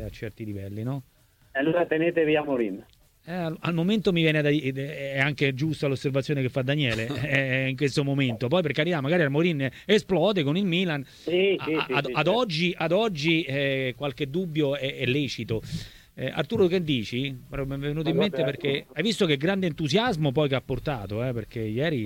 a certi livelli, no? Allora tenetevi Amorim. Al momento mi viene è anche giusta l'osservazione che fa Daniele in questo momento. Poi per carità, magari Amorim esplode con il Milan. Ad oggi qualche dubbio è lecito. Arturo, che dici? Mi è venuto in mente perché hai visto che grande entusiasmo poi che ha portato, perché ieri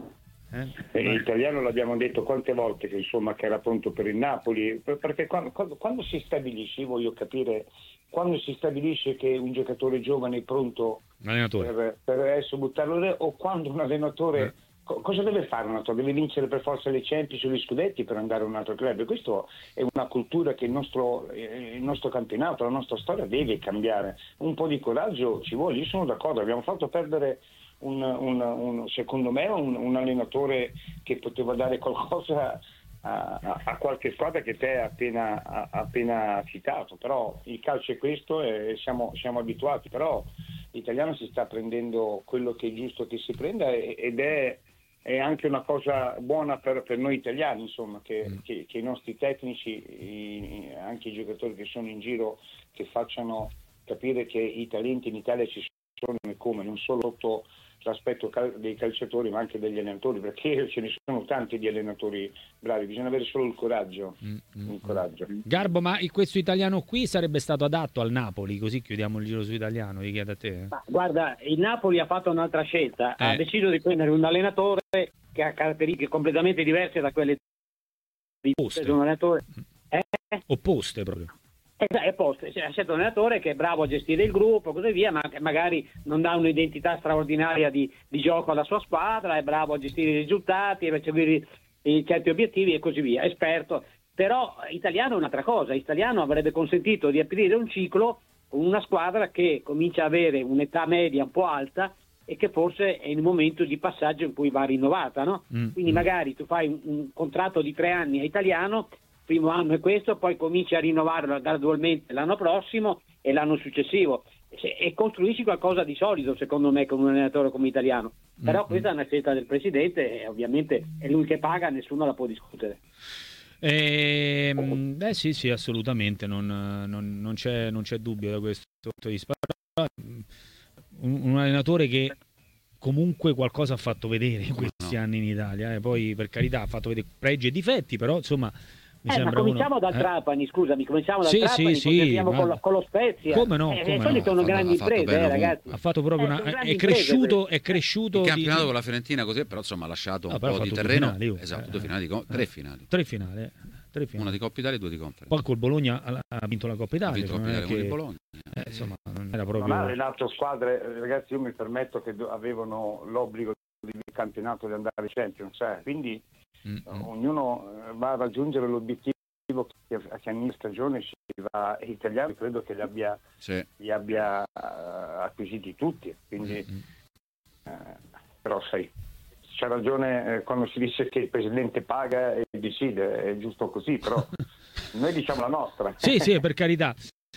l'italiano l'abbiamo detto quante volte che insomma che era pronto per il Napoli, perché quando si stabilisce, io voglio capire, quando si stabilisce che un giocatore giovane è pronto per adesso buttarlo, o quando un allenatore cosa deve fare un allenatore? Deve vincere per forza le Champions o gli scudetti per andare a un altro club. Questa è una cultura che il nostro campionato, la nostra storia deve cambiare. Un po' di coraggio ci vuole, io sono d'accordo, abbiamo fatto perdere secondo me un allenatore che poteva dare qualcosa a qualche squadra che te hai appena citato, però il calcio è questo e siamo abituati, però l'italiano si sta prendendo quello che è giusto che si prenda ed è anche una cosa buona per noi italiani, insomma, che i nostri tecnici, anche i giocatori che sono in giro, che facciano capire che i talenti in Italia ci sono e come, non solo sotto l'aspetto dei calciatori ma anche degli allenatori, perché ce ne sono tanti di allenatori bravi, bisogna avere solo il coraggio. Garbo, ma questo italiano qui sarebbe stato adatto al Napoli? Così chiudiamo il giro su italiano, vi chiedo a te. Ma guarda, il Napoli ha fatto un'altra scelta, ha deciso di prendere un allenatore che ha caratteristiche completamente diverse da quelle di un allenatore opposte proprio. Ha scelto un allenatore che è bravo a gestire il gruppo e così via, ma che magari non dà un'identità straordinaria di gioco alla sua squadra, è bravo a gestire i risultati, a perseguire certi obiettivi e così via, esperto. Però italiano è un'altra cosa, italiano avrebbe consentito di aprire un ciclo con una squadra che comincia a avere un'età media un po' alta e che forse è in un momento di passaggio in cui va rinnovata, no? Quindi magari tu fai un contratto di 3 anni a italiano, primo anno è questo, poi cominci a rinnovarlo gradualmente l'anno prossimo e l'anno successivo e costruisci qualcosa di solido, secondo me, con un allenatore come italiano. Però questa è una scelta del presidente e ovviamente è lui che paga, nessuno la può discutere. Sì, assolutamente, non c'è dubbio da questo punto di vista. Un allenatore che comunque qualcosa ha fatto vedere in questi anni in Italia, poi per carità ha fatto vedere pregi e difetti, però insomma ma cominciamo dal Trapani, scusami, Trapani, continuiamo con lo Spezia. Come no? Quelli sono grandi imprese, ragazzi. Ha fatto proprio è cresciuto. Il campionato con la Fiorentina così, però insomma ha lasciato un po' di terreno. Esatto, 2 finali, 3 finali. 3 finali. Una di Coppa Italia e 2 di Conference. Poi col Bologna ha vinto la Coppa Italia. Ha vinto la Coppa Italia con il Bologna. Insomma, non era proprio. Non ha allenato squadre, ragazzi, io mi permetto che avevano l'obbligo di campionato di andare ai Champions, quindi ognuno va a raggiungere l'obiettivo che a inizio stagione si va italiano, credo che li abbia acquisiti tutti, quindi però sai, c'ha ragione quando si dice che il presidente paga e decide, è giusto così, però noi diciamo la nostra. Sì, per carità.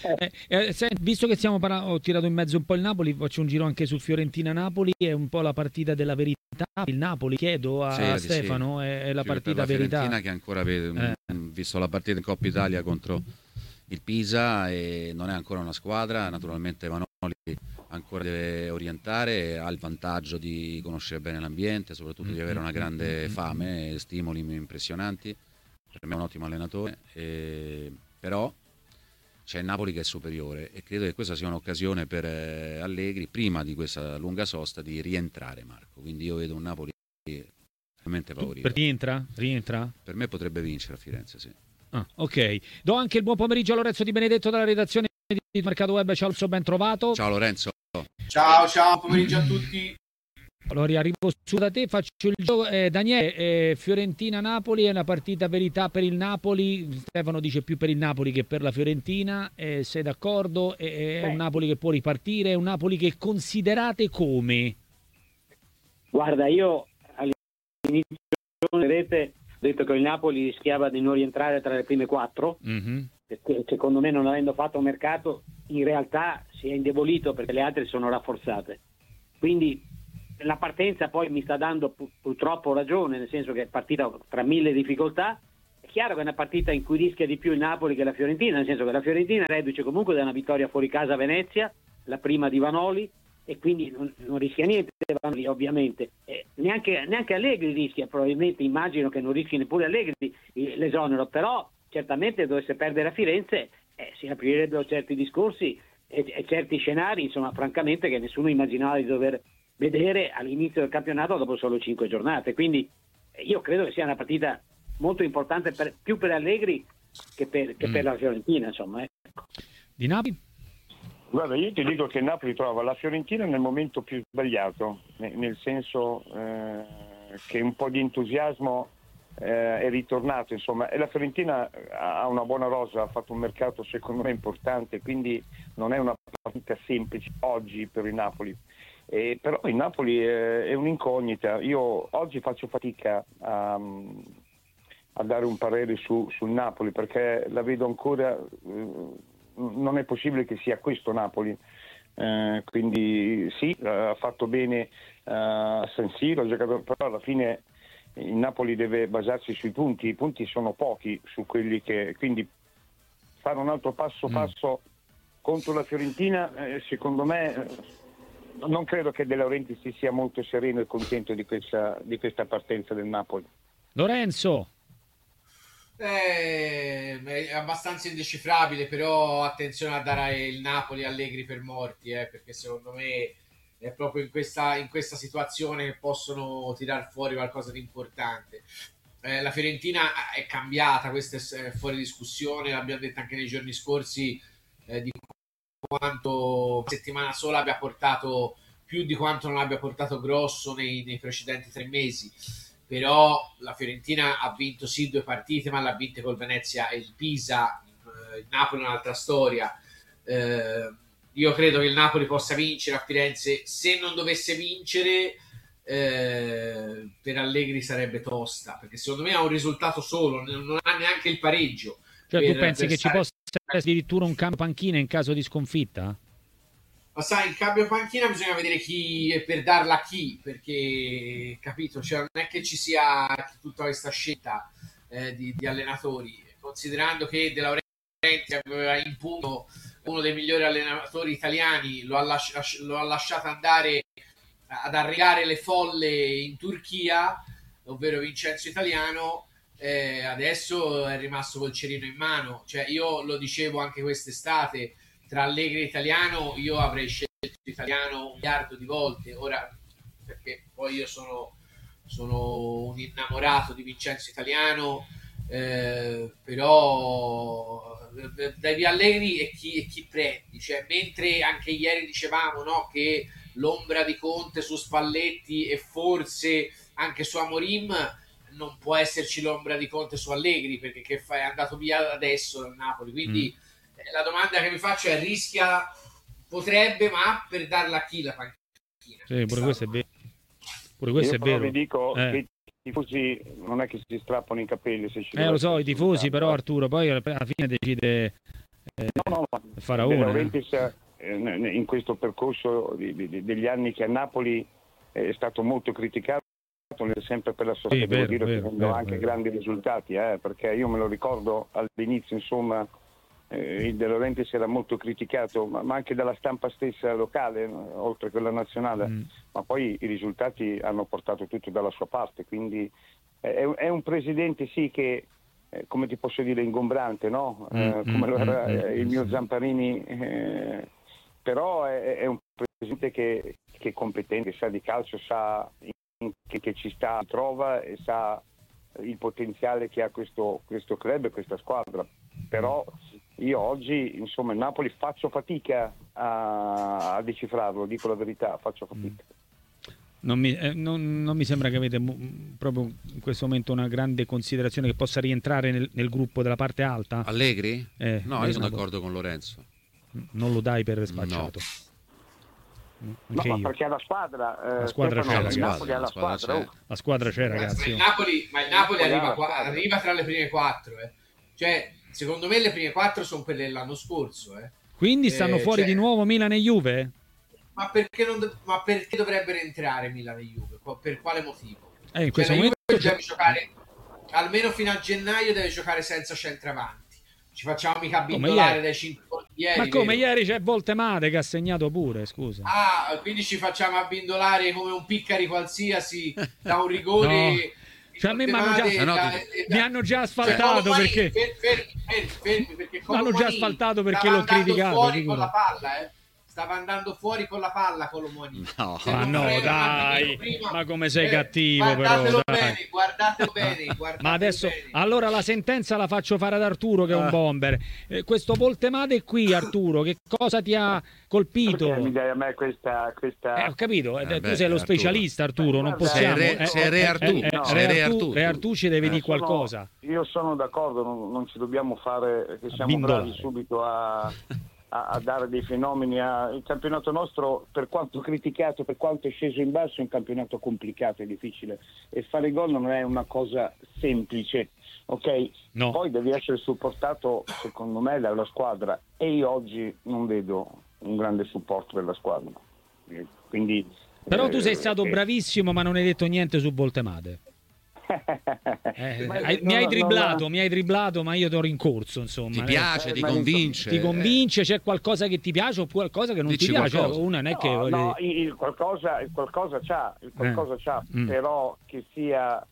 Visto che ho tirato in mezzo un po' il Napoli, faccio un giro anche sul Fiorentina-Napoli, è un po' la partita della verità. Il Napoli, chiedo a Stefano, è la partita per la verità. Fiorentina che ancora visto la partita in Coppa Italia contro il Pisa e non è ancora una squadra, naturalmente Vanoli ancora deve orientare, ha il vantaggio di conoscere bene l'ambiente, soprattutto di avere una grande fame, stimoli impressionanti, per me è un ottimo allenatore, però c'è il Napoli che è superiore e credo che questa sia un'occasione per Allegri, prima di questa lunga sosta, di rientrare, Marco. Quindi io vedo un Napoli veramente favorito. Per rientra? Per me potrebbe vincere a Firenze, sì. Ok. Do anche il buon pomeriggio a Lorenzo Di Benedetto dalla redazione di Mercato Web. Ciao, ben trovato. Ciao Lorenzo. Ciao, pomeriggio a tutti. Allora arrivo su da te, faccio il gioco. Daniele, Fiorentina-Napoli è una partita verità per il Napoli. Stefano dice più per il Napoli che per la Fiorentina. Sei d'accordo? È un Napoli che può ripartire? È un Napoli che considerate come? Guarda, io all'inizio della rete ho detto che il Napoli rischiava di non rientrare tra le prime 4, perché secondo me, non avendo fatto un mercato, in realtà si è indebolito perché le altre sono rafforzate. Quindi la partenza poi mi sta dando purtroppo ragione, nel senso che è partita tra 1000 difficoltà, chiaro che è una partita in cui rischia di più il Napoli che la Fiorentina, nel senso che la Fiorentina è reduce comunque da una vittoria fuori casa a Venezia, la prima di Vanoli, e quindi non rischia niente Vanoli, ovviamente. Neanche Allegri rischia, probabilmente, immagino che non rischi neppure Allegri l'esonero, però certamente dovesse perdere a Firenze si aprirebbero certi discorsi e certi scenari, insomma, francamente, che nessuno immaginava di dover vedere all'inizio del campionato dopo solo 5 giornate. Quindi io credo che sia una partita molto importante più per Allegri che per la Fiorentina, insomma. Ecco. Di Napoli? Guarda, io ti dico che Napoli trova la Fiorentina nel momento più sbagliato, nel senso che un po' di entusiasmo è ritornato, insomma, e la Fiorentina ha una buona rosa, ha fatto un mercato secondo me importante, quindi non è una partita semplice oggi per il Napoli. Però il Napoli è un'incognita. Io oggi faccio fatica a dare un parere sul Napoli, perché la vedo ancora, non è possibile che sia questo Napoli. Quindi sì, ha fatto bene a San Siro, ha giocato, però alla fine il Napoli deve basarsi sui punti, i punti sono pochi su quelli che, quindi fare un altro passo contro la Fiorentina, secondo me non credo che De Laurentiis sia molto sereno e contento di questa partenza del Napoli. Lorenzo. È abbastanza indecifrabile, però attenzione a dare il Napoli Allegri per morti, perché secondo me è proprio in questa situazione che possono tirar fuori qualcosa di importante. La Fiorentina è cambiata, questo è fuori discussione, l'abbiamo detto anche nei giorni scorsi, di quanto settimana sola abbia portato più di quanto non abbia portato Grosso nei precedenti 3 mesi. Però la Fiorentina ha vinto sì 2 partite, ma l'ha vinte col Venezia e il Pisa. Il Napoli è un'altra storia. Io credo che il Napoli possa vincere a Firenze. Se non dovesse vincere, per Allegri sarebbe tosta, perché secondo me ha un risultato solo, non ha neanche il pareggio. Cioè tu pensi che ci possa essere addirittura un cambio panchina in caso di sconfitta? Ma sai, il cambio panchina bisogna vedere chi e per darla a chi, perché capito, cioè, non è che ci sia tutta questa scelta di allenatori, considerando che De Laurentiis aveva in pugno uno dei migliori allenatori italiani, lo ha lasciato andare ad arreglare le folle in Turchia, ovvero Vincenzo Italiano. Adesso è rimasto col cerino in mano. Cioè, io lo dicevo anche quest'estate, tra Allegri e Italiano io avrei scelto Italiano 1 miliardo di volte, ora, perché poi io sono un innamorato di Vincenzo Italiano, però dai via Allegri e chi prendi, cioè, mentre anche ieri dicevamo, no, che l'ombra di Conte su Spalletti e forse anche su Amorim, non può esserci l'ombra di Conte su Allegri, perché è andato via adesso dal Napoli, quindi la domanda che mi faccio è: rischia, potrebbe, ma per darla a chi la panchina? Sì, pure questo è vero. Pure questo è vero. Vi dico che i tifosi non è che si strappano i capelli se ci lo so, i tifosi, però Arturo poi alla fine decide Faraone. In questo percorso degli anni che a Napoli è stato molto criticato, sempre per la sua anche grandi risultati, perché io me lo ricordo all'inizio, insomma, il De Laurentiis era molto criticato, ma anche dalla stampa stessa locale, oltre che quella nazionale, ma poi i risultati hanno portato tutto dalla sua parte, quindi è un presidente sì che, come ti posso dire, ingombrante, no? Come lo era il mio Zamparini, però è un presidente che è competente, sa di calcio, sa che ci sta, trova e sa il potenziale che ha questo club e questa squadra. Però io oggi, insomma, il Napoli faccio fatica a decifrarlo, dico la verità, faccio fatica. Non mi sembra che avete proprio in questo momento una grande considerazione che possa rientrare nel gruppo della parte alta? Allegri? No, io sono d'accordo con Lorenzo. Non lo dai per spacciato? No, ma perché la squadra la squadra c'è, ragazzi. Ma il Napoli arriva tra le prime 4, cioè secondo me le prime 4 sono quelle dell'anno scorso, quindi stanno fuori di nuovo Milan e Juve? Ma perché dovrebbero entrare Milan e Juve? Per quale motivo? In questo momento deve giocare almeno fino a gennaio deve giocare senza centravanti. Ci facciamo mica abbindolare dai 5 gol di ieri. Ma come vero? ieri c'è Voltemade che ha segnato pure, scusa. Ah, quindi ci facciamo abbindolare come un Piccari qualsiasi da un rigore. No. Cioè a me mi hanno già asfaltato perché fermi, perché mi hanno già asfaltato perché l'ho criticato fuori con la palla, stava andando fuori con la palla Colomoni. Ma no, dai, ma come sei cattivo, guardatelo però, bene, guardatelo bene, ma adesso bene. allora la sentenza la faccio fare ad Arturo che è un bomber. Questo Voltemade qui, Arturo, che cosa ti ha colpito? Perché mi dai a me questa... Ho capito, tu sei lo Arturo. specialista, Arturo, non possiamo. Sei Re Arturo. Re Artù ci deve dire qualcosa. Io sono d'accordo, non ci dobbiamo fare che siamo bravi subito a dare dei fenomeni. Il campionato nostro, per quanto criticato, per quanto è sceso in basso, è un campionato complicato e difficile, e fare gol non è una cosa semplice, ok? No. Poi devi essere supportato, secondo me, dalla squadra, e io oggi non vedo un grande supporto della squadra. Quindi, però tu sei stato bravissimo, ma non hai detto niente su Voltemade. Mi hai dribblato, ma io ti ho rincorso, insomma. Ti piace, ti convince? Ti convince? C'è qualcosa che ti piace o qualcosa che non ti piace? Una non è che il qualcosa c'ha, però che sia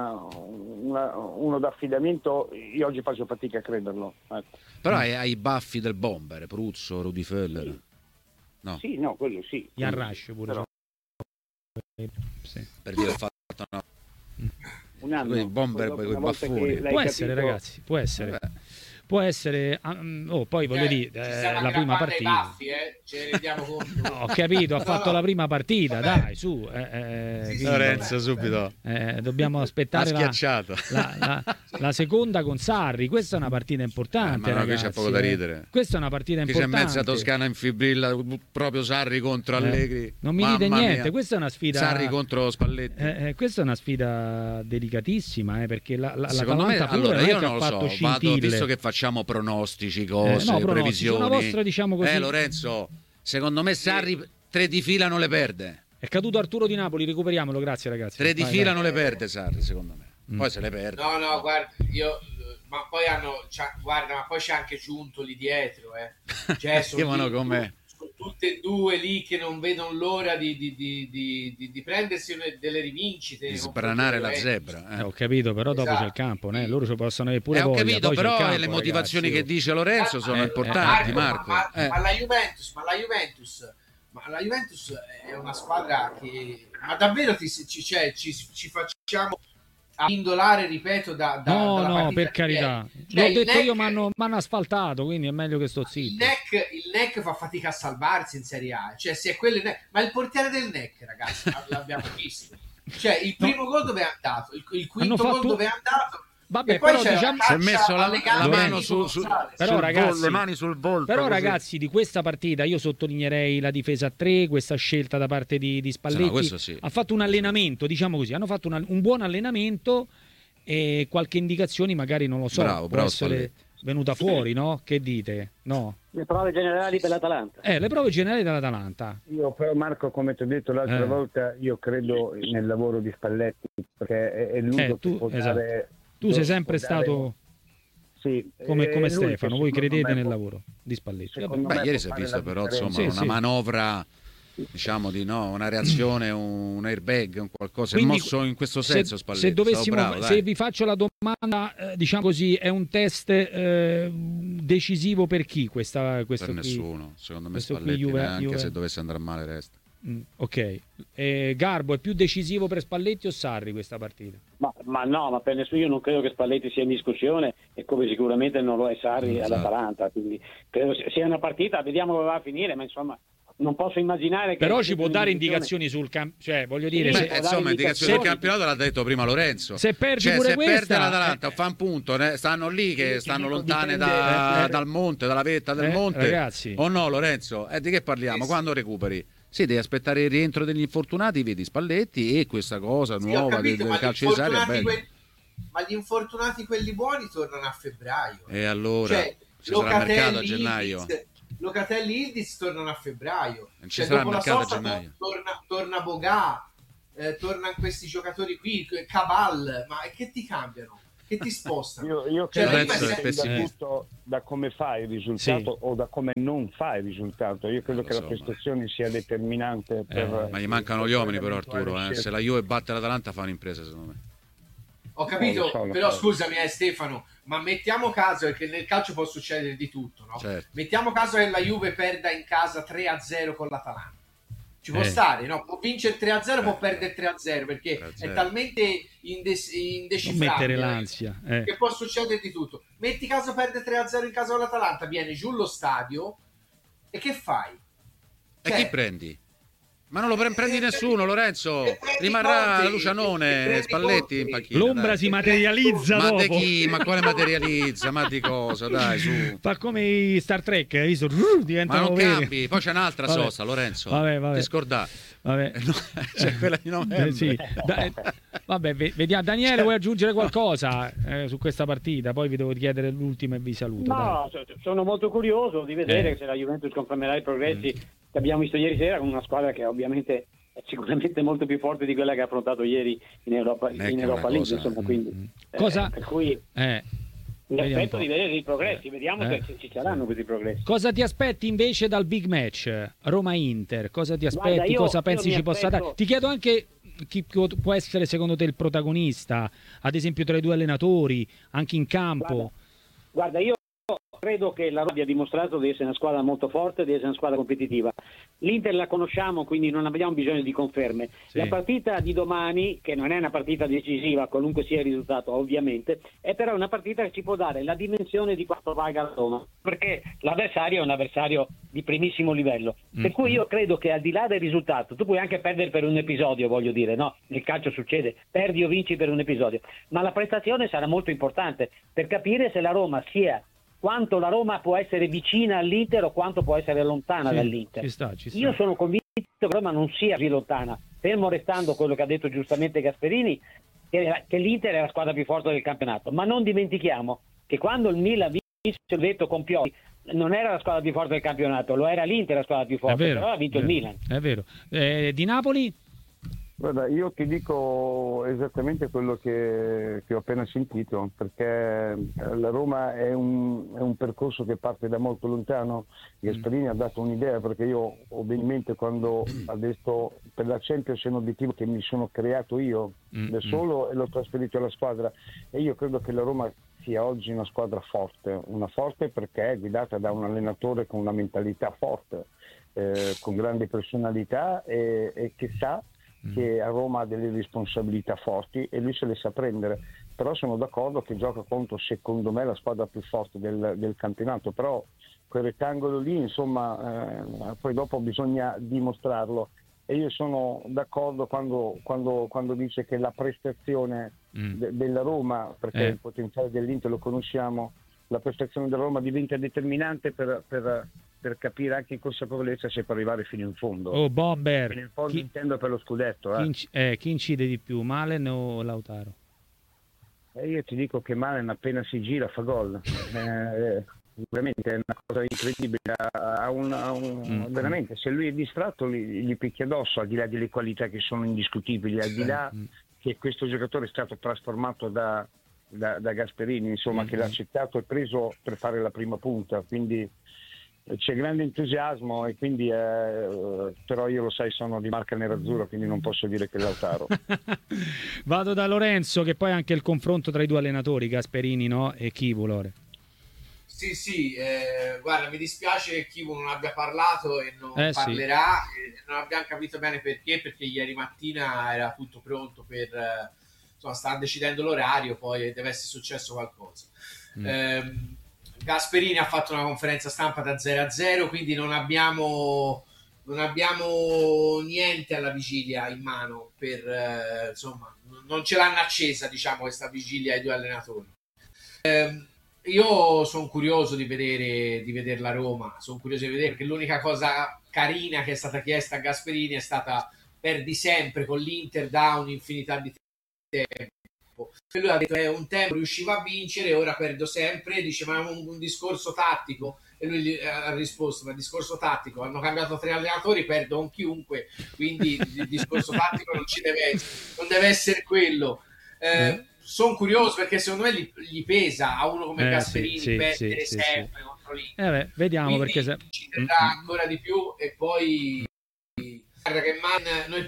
uno d'affidamento, io oggi faccio fatica a crederlo. Ecco. Però hai i baffi del bomber, Pruzzo, Rudy Feller. No. Sì, no, quello sì. Ian Rush pure. Però... Sì. Per dire, ho fatto un anno, bomber con i baffoni. Può essere, ragazzi, può essere. Può essere, poi voglio dire, la prima partita. Baffi, ce ne rendiamo conto. No, ho capito, ha fatto la prima partita, dai, su. Lorenzo subito. Dobbiamo aspettare la seconda con Sarri. Questa è una partita importante, ma ragazzi. C'è poco da ridere. Questa è una partita importante. C'è mezza Toscana in fibrilla, proprio Sarri contro Allegri. Non mi dite niente, mia. Questa è una sfida. Sarri contro Spalletti. Questa è una sfida delicatissima, perché secondo me, allora io non lo so, visto che facciamo pronostici, cose, previsioni. Una vostra, diciamo così. Lorenzo, secondo me Sarri 3 di fila non le perde. È caduto Arturo Di Napoli, recuperiamolo, grazie ragazzi. 3 di fila non le perde Sarri, secondo me. Poi se le perde. No, guarda, ma poi ma poi c'è anche giunto lì dietro, Cioè, com'è? Tutte e due lì che non vedono l'ora di prendersi delle rivincite, di sbranare la zebra. Ho capito, però dopo c'è il campo, Loro ci possono avere pure ho voglia, capito, però campo, le motivazioni ragazzi, che dice Lorenzo sono importanti, Marco. Ma la Juventus è una squadra che, ma davvero ci facciamo indolare, ripeto, no, per carità, l'ho detto io, mi hanno asfaltato, quindi è meglio che sto zitto. Il NEC fa fatica a salvarsi in Serie A, cioè se è quello ma il portiere del NEC, ragazzi, l'abbiamo visto, cioè il primo gol dove è andato, il quinto gol dove è andato. Vabbè, e poi però diciamo, si è messo la mano le mani sul volto. Però ragazzi, di questa partita io sottolineerei la difesa a 3, questa scelta da parte di Spalletti. Sì. Ha fatto un allenamento, diciamo così, hanno fatto un buon allenamento, e qualche indicazione magari, non lo so, può essere Spalletti venuta fuori, no? Che dite? No? Le prove generali per l'Atalanta. Le prove generali dell'Atalanta. Io però, Marco, come ti ho detto l'altra volta, io credo nel lavoro di Spalletti, perché è lui che può dare... Tu sei sempre stato come Stefano, voi credete nel lavoro di Spalletti. Ieri si è visto però una manovra, diciamo una reazione, un airbag, un qualcosa. Quindi, è mosso in questo senso Spalletti. Se vi faccio la domanda, diciamo così, è un test decisivo per chi? Per nessuno, secondo me Spalletti neanche se dovesse andare male resta. Ok, Garbo, è più decisivo per Spalletti o Sarri questa partita? Ma no, ma per nessuno, io non credo che Spalletti sia in discussione, e come sicuramente non lo è Sarri all'Atalanta, quindi credo sia una partita, vediamo come va a finire, ma insomma non posso immaginare che... Però ci può dare indicazioni sul campo, cioè voglio dire... indicazioni del campionato l'ha detto prima Lorenzo. Se perdi pure questa... perde l'Atalanta, fa un punto, stanno lì che stanno lontane dal monte, dalla vetta del monte. Ragazzi. O no, Lorenzo? Di che parliamo? Quando recuperi? Sì, devi aspettare il rientro degli infortunati, vedi Spalletti, e questa cosa nuova del calcio di Sarri è bella. Ma gli infortunati, quelli buoni, tornano a febbraio. E allora ci sarà mercato a gennaio. Locatelli, Ildiz tornano a febbraio. Ci sarà mercato a gennaio. Torna Bogà, tornano questi giocatori qui, Cabal, ma che ti cambiano? che ti spostano. Io cioè, credo che da tutto da come fai il risultato o da come non fai il risultato. Io credo che la prestazione sia determinante per... Ma gli mancano gli uomini però, Arturo. Se la Juve batte l'Atalanta fa un'impresa, secondo me. Ho capito, però scusami Stefano, ma mettiamo caso che nel calcio può succedere di tutto, no? Certo. Mettiamo caso che la Juve perda in casa 3-0 con l'Atalanta. Ci può stare, no? Può vincere 3-0, può perdere 3-0 perché 3-0. È talmente indecifrabile. Non mettere l'ansia. Che può succedere di tutto. Metti caso perde 3-0 in casa con l'Atalanta, viene giù lo stadio e che fai? E chi prendi? Ma non lo prendi nessuno, Lorenzo. Rimarrà Lucianone, Spalletti in panchina. L'ombra si materializza ma dopo. di chi? Ma quale materializza? Ma di cosa? Dai, su. Fa come Star Trek, hai visto? Ma non veri. cambi. Poi c'è un'altra sosta, Lorenzo. Vabbè. Ti scordare. Vabbè. C'è quella di novembre. Sì. Vabbè, vediamo. Daniele, vuoi aggiungere qualcosa su questa partita? Poi vi devo chiedere l'ultima e vi saluto. No, sono molto curioso di vedere se la Juventus confermerà i progressi che abbiamo visto ieri sera con una squadra che ovviamente è sicuramente molto più forte di quella che ha affrontato ieri in Europa League, insomma, quindi per cui mi aspetto di vedere i progressi, vediamo se ci saranno questi progressi. Cosa ti aspetti invece dal big match Roma-Inter? Cosa ti aspetti? Guarda, cosa pensi ci possa dare? Ti chiedo anche chi può essere secondo te il protagonista, ad esempio tra i due allenatori, anche in campo. Guarda, io credo che la Roma abbia dimostrato di essere una squadra molto forte, di essere una squadra competitiva. L'Inter la conosciamo, quindi non abbiamo bisogno di conferme. La partita di domani, che non è una partita decisiva, qualunque sia il risultato ovviamente, è però una partita che ci può dare la dimensione di quanto valga la Roma, perché l'avversario è un avversario di primissimo livello. Per cui io credo che al di là del risultato, tu puoi anche perdere per un episodio, voglio dire, no? Nel calcio succede, perdi o vinci per un episodio, ma la prestazione sarà molto importante per capire se la Roma sia quanto la Roma può essere vicina all'Inter o quanto può essere lontana dall'Inter. Ci sta. Io sono convinto che la Roma non sia così lontana, fermo restando quello che ha detto giustamente Gasperini, che l'Inter è la squadra più forte del campionato, ma non dimentichiamo che quando il Milan vinse il detto con Pioli non era la squadra più forte del campionato, lo era l'Inter la squadra più forte, però ha vinto il Milan. È vero. Di Napoli? Guarda, io ti dico esattamente quello che ho appena sentito, perché la Roma è un percorso che parte da molto lontano. Gasperini ha dato un'idea, perché io ho ben in mente quando ha detto per la Champions è un obiettivo che mi sono creato io da solo e l'ho trasferito alla squadra, e io credo che la Roma sia oggi una squadra forte, perché è guidata da un allenatore con una mentalità forte, con grande personalità e che sa che a Roma ha delle responsabilità forti e lui se le sa prendere. Però sono d'accordo che gioca contro, secondo me, la squadra più forte del campionato, però quel rettangolo lì, insomma, poi dopo bisogna dimostrarlo, e io sono d'accordo quando dice che la prestazione della Roma, perché il potenziale dell'Inter lo conosciamo, la prestazione della Roma diventa determinante per capire anche in consapevolezza se può arrivare fino in fondo. Oh, Bomber! Fino in fondo intendo per lo scudetto. Chi incide di più, Malen o Lautaro? Io ti dico che Malen appena si gira fa gol. Veramente è una cosa incredibile. Veramente, se lui è distratto gli picchia addosso, al di là delle qualità che sono indiscutibili, al di là che questo giocatore è stato trasformato da Gasperini, insomma, che l'ha accettato e preso per fare la prima punta, quindi c'è grande entusiasmo, e quindi però io, lo sai, sono di marca nerazzurra, quindi non posso dire che è Lautaro. Vado da Lorenzo, che poi anche il confronto tra i due allenatori, Gasperini, no? E Chivu, Lore. Sì, guarda, mi dispiace che Chivu non abbia parlato e non parlerà, non abbiamo capito bene perché ieri mattina era tutto pronto per insomma, stavano decidendo l'orario, poi deve essere successo qualcosa. Gasperini ha fatto una conferenza stampa da 0-0, quindi non abbiamo niente alla vigilia in mano per insomma, non ce l'hanno accesa, diciamo, questa vigilia ai due allenatori. Io sono curioso di vedere la Roma, sono curioso di vedere, perché l'unica cosa carina che è stata chiesta a Gasperini è stata: perdi sempre con l'Inter da un'infinità di tempo. E lui ha detto un tempo riusciva a vincere, ora perdo sempre. Dice ma è un discorso tattico, e lui ha risposto: ma il discorso tattico, hanno cambiato 3 allenatori, perdo con chiunque, quindi il discorso tattico non ci deve essere, non deve essere quello. sono curioso perché secondo me gli pesa a uno come Gasperini perdere sempre contro l'Inter. Vediamo. Quindi perché ci terrà ancora di più e poi guarda che noi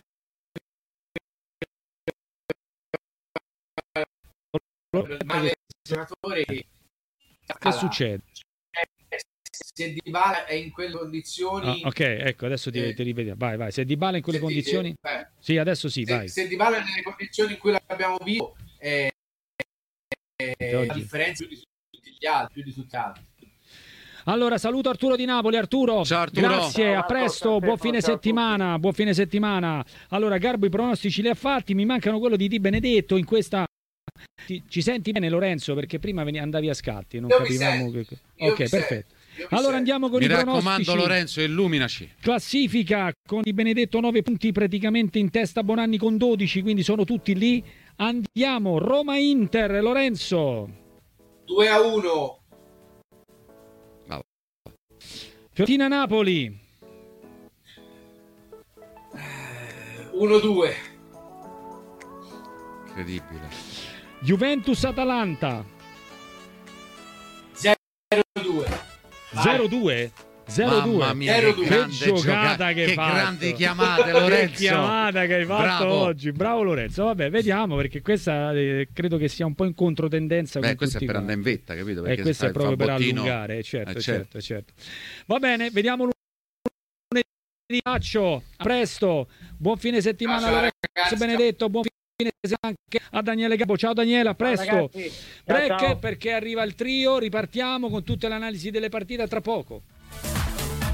male giocatore che succede? Se Dybala è in quelle condizioni ok, ecco, adesso ti rivediamo. Vai, se Dybala è in quelle condizioni sì, adesso sì, vai. Se Dybala è nelle condizioni in cui l'abbiamo visto la differenza più di tutti gli altri. Allora, saluto Arturo di Napoli. Arturo, ciao Arturo. Grazie, a presto, buon fine settimana. Allora, Garbo, i pronostici li ha fatti, mi mancano quello di Di Benedetto in questa. Ci senti bene, Lorenzo? Perché prima andavi a scatti, non capivamo che. Ok, perfetto. Allora andiamo con i pronostici. Mi raccomando, Lorenzo, illuminaci. Classifica con Di Benedetto 9 punti praticamente in testa, Bonanni con 12, quindi sono tutti lì. Andiamo, Roma-Inter, Lorenzo. 2-1. Fiorentina-Napoli. 1-2. Incredibile. Juventus-Atalanta. 0-2. 0-2? 0-2. Mamma mia, che giocata che hai fatto. Grandi chiamate, Lorenzo. Che chiamata che hai fatto Bravo. oggi. Bravo Lorenzo. Vabbè, vediamo, perché questa credo che sia un po' in controtendenza. Beh, con questa tutti è per andare in vetta, capito? E questa è proprio per allungare. Certo. Va bene, vediamo lunedì. A presto. Buon fine settimana, Lorenzo Benedetto. Buon fine settimana anche a Daniele Gabbo. Ciao Daniele, a presto. Break, perché arriva il trio. Ripartiamo con tutte le analisi delle partite tra poco.